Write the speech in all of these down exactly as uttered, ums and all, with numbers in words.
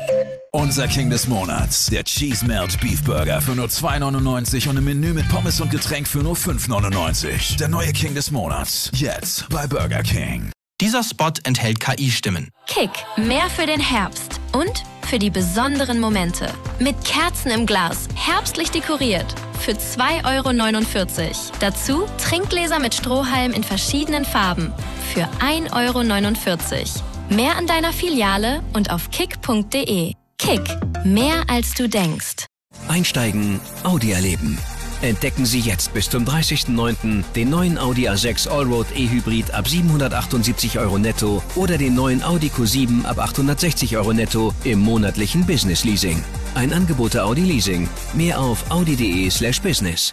Unser King des Monats, der Cheese Melt Beef Burger für nur zwei neunundneunzig und ein Menü mit Pommes und Getränk für nur fünf neunundneunzig. Der neue King des Monats, jetzt bei Burger King. Dieser Spot enthält K I-Stimmen. Kick, mehr für den Herbst und für die besonderen Momente. Mit Kerzen im Glas, herbstlich dekoriert. Für zwei Euro neunundvierzig. Dazu Trinkgläser mit Strohhalm in verschiedenen Farben. Für ein Euro neunundvierzig. Mehr an deiner Filiale und auf kick punkt de. Kick, mehr als du denkst. Einsteigen, Audi erleben. Entdecken Sie jetzt bis zum dreißigsten neunten den neuen Audi A sechs Allroad E-Hybrid ab siebenhundertachtundsiebzig Euro netto oder den neuen Audi Q sieben ab achthundertsechzig Euro netto im monatlichen Business Leasing. Ein Angebot der Audi Leasing. Mehr auf audi punkt de slash business.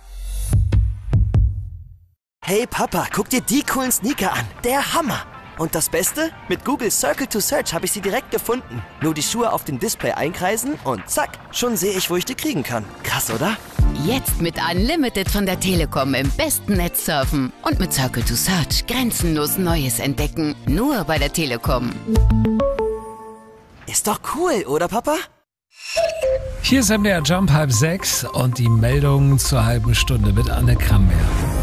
Hey Papa, guck dir die coolen Sneaker an. Der Hammer! Und das Beste? Mit Google Circle to Search habe ich sie direkt gefunden. Nur die Schuhe auf dem Display einkreisen und zack, schon sehe ich, wo ich die kriegen kann. Krass, oder? Jetzt mit Unlimited von der Telekom im besten Netz surfen und mit Circle to Search grenzenlos Neues entdecken. Nur bei der Telekom. Ist doch cool, oder Papa? Hier ist M D R Jump halb sechs und die Meldung zur halben Stunde mit Anne Krammer.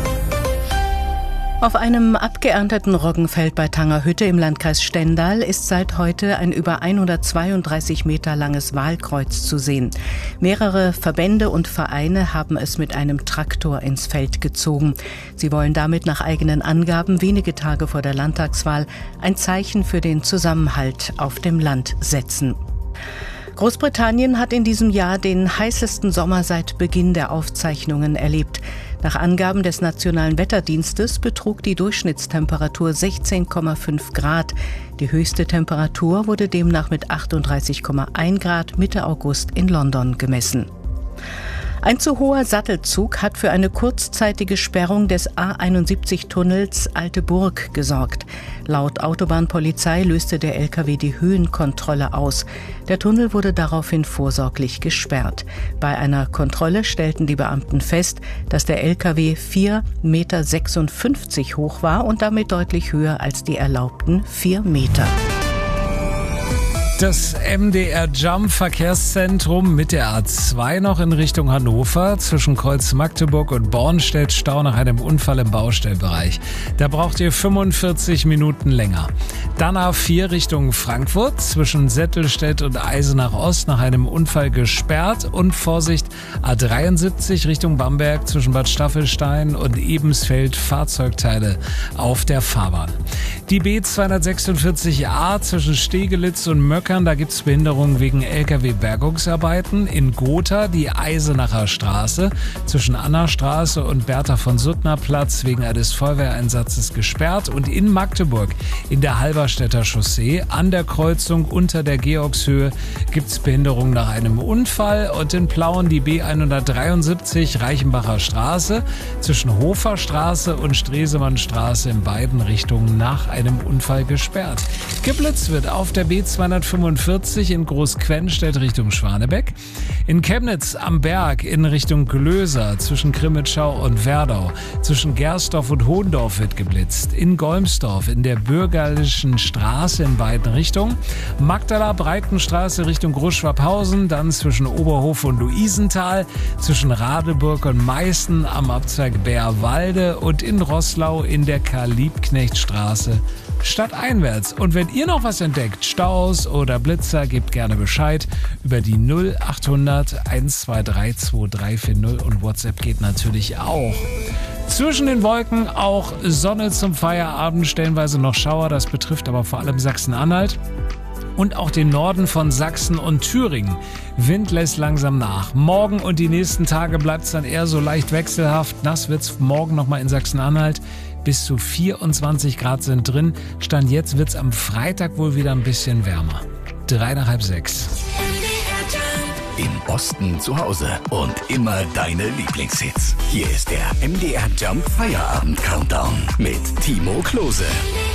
Auf einem abgeernteten Roggenfeld bei Tangerhütte im Landkreis Stendal ist seit heute ein über hundertzweiunddreißig Meter langes Wahlkreuz zu sehen. Mehrere Verbände und Vereine haben es mit einem Traktor ins Feld gezogen. Sie wollen damit nach eigenen Angaben wenige Tage vor der Landtagswahl ein Zeichen für den Zusammenhalt auf dem Land setzen. Großbritannien hat in diesem Jahr den heißesten Sommer seit Beginn der Aufzeichnungen erlebt. Nach Angaben des Nationalen Wetterdienstes betrug die Durchschnittstemperatur sechzehn Komma fünf Grad. Die höchste Temperatur wurde demnach mit achtunddreißig Komma eins Grad Mitte August in London gemessen. Ein zu hoher Sattelzug hat für eine kurzzeitige Sperrung des A einundsiebzig-Tunnels Alte Burg gesorgt. Laut Autobahnpolizei löste der L K W die Höhenkontrolle aus. Der Tunnel wurde daraufhin vorsorglich gesperrt. Bei einer Kontrolle stellten die Beamten fest, dass der L K W vier Komma sechsundfünfzig Meter hoch war und damit deutlich höher als die erlaubten vier Meter. Das M D R Jump Verkehrszentrum mit der A zwei noch in Richtung Hannover. Zwischen Kreuz Magdeburg und Bornstedt Stau nach einem Unfall im Baustellbereich. Da braucht ihr fünfundvierzig Minuten länger. Dann A vier Richtung Frankfurt. Zwischen Settelstedt und Eisenach Ost nach einem Unfall gesperrt. Und Vorsicht, A dreiundsiebzig Richtung Bamberg zwischen Bad Staffelstein und Ebensfeld Fahrzeugteile auf der Fahrbahn. Die B zweihundertsechsundvierzig A zwischen Stegelitz und Möckern. Da gibt es Behinderungen wegen L K W-Bergungsarbeiten. In Gotha die Eisenacher Straße zwischen Annastraße und Bertha von Suttner Platz wegen eines Feuerwehreinsatzes gesperrt. Und in Magdeburg in der Halberstädter Chaussee an der Kreuzung unter der Georgshöhe gibt es Behinderungen nach einem Unfall. Und in Plauen die B hundertdreiundsiebzig Reichenbacher Straße zwischen Hoferstraße und Stresemannstraße in beiden Richtungen nach einem Unfall gesperrt. Geblitzt wird auf der B zweihundertfünfundvierzig in Großquennstedt Richtung Schwanebeck. In Chemnitz am Berg in Richtung Glöser zwischen Krimitschau und Werdau. Zwischen Gersdorf und Hohendorf wird geblitzt. In Golmsdorf in der Bürgerlichen Straße in beiden Richtungen. Magdala Breitenstraße Richtung Groß-Schwabhausen. Dann zwischen Oberhof und Luisenthal. Zwischen Radeburg und Meißen am Abzweig Bärwalde. Und in Roßlau in der Karl-Liebknecht-Straße stadteinwärts. Und wenn ihr noch was entdeckt, Staus oder Blitzer, gebt gerne Bescheid über die null achthundert eins zwei drei zwei drei vier null und WhatsApp geht natürlich auch. Zwischen den Wolken auch Sonne zum Feierabend, stellenweise noch Schauer, das betrifft aber vor allem Sachsen-Anhalt. Und auch den Norden von Sachsen und Thüringen. Wind lässt langsam nach. Morgen und die nächsten Tage bleibt es dann eher so leicht wechselhaft. Nass wird es morgen nochmal in Sachsen-Anhalt. Bis zu vierundzwanzig Grad sind drin. Stand jetzt wird es am Freitag wohl wieder ein bisschen wärmer. Drei nach halb sechs. Im Osten zu Hause und immer deine Lieblingshits. Hier ist der M D R Jump Feierabend Countdown mit Timo Klose.